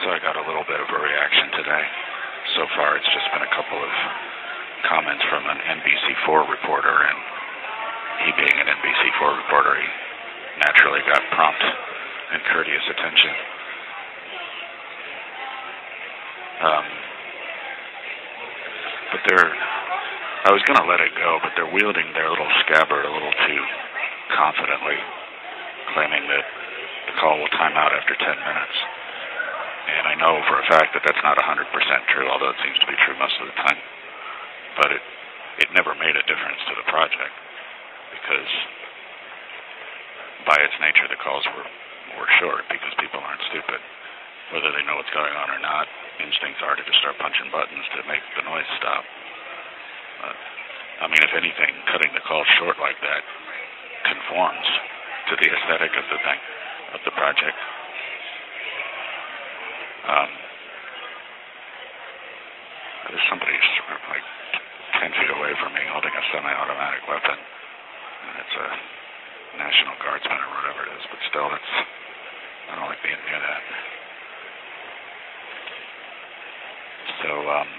so I got a little bit of a reaction today. So far, it's just been a couple of comments from an NBC4 reporter, and he being an NBC4 reporter, he naturally got prompt and courteous attention. But I was going to let it go, but they're wielding their little scabbard a little too confidently, claiming that the call will time out after 10 minutes. And I know for a fact that that's not 100% true, although it seems to be true most of the time. But it never made a difference to the project, because by its nature the calls were short, because people aren't stupid. Whether they know what's going on or not, instincts are to just start punching buttons to make the noise stop. I mean, if anything, cutting the call short like that conforms to the aesthetic of the thing, of the project. There's somebody like 10 feet away from me holding a semi-automatic weapon, and it's a National Guardsman or whatever it is, but still, I don't like being near that. So,